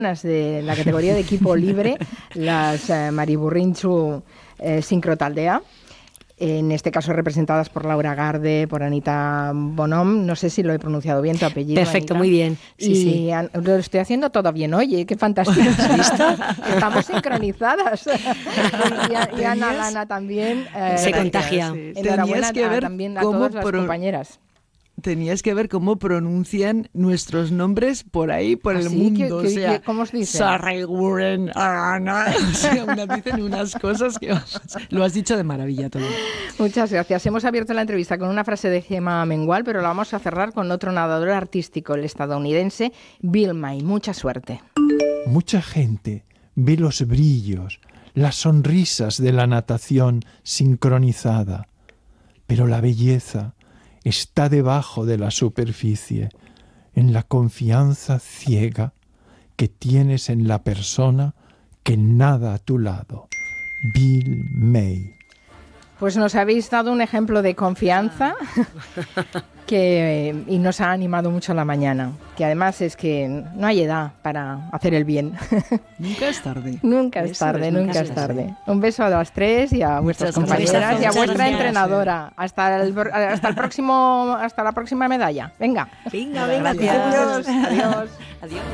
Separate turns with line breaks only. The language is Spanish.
de la categoría de equipo libre, las Mariburrintxu Sincrotaldea, en este caso representadas por Laura Garde, por Anita Bonom. No sé si lo he pronunciado bien tu apellido.
Perfecto,
Anita.
Muy bien. Sí.
Lo estoy haciendo todo bien. Oye, qué fantástico. Estamos sincronizadas. y Ana Lana también.
Se contagia.
Sí.
Enhorabuena también a todas las compañeras.
Tenías que ver cómo pronuncian nuestros nombres por ahí, por el mundo.
¿Cómo os dice?
Sarreguren, Ana. O sea, unas dicen unas cosas que lo has dicho de maravilla todo.
Muchas gracias. Hemos abierto la entrevista con una frase de Gemma Mengual, pero la vamos a cerrar con otro nadador artístico, el estadounidense Bill May. Mucha suerte.
Mucha gente ve los brillos, las sonrisas de la natación sincronizada, pero la belleza está debajo de la superficie, en la confianza ciega que tienes en la persona que nada a tu lado. Bill May.
Pues nos habéis dado un ejemplo de confianza y nos ha animado mucho la mañana. Que además es que no hay edad para hacer el bien.
Nunca es tarde.
Nunca es tarde. Un beso a las tres y a vuestras compañeras y a vuestra entrenadora. Hasta la próxima medalla. Venga.
Gracias.
Adiós.
Adiós.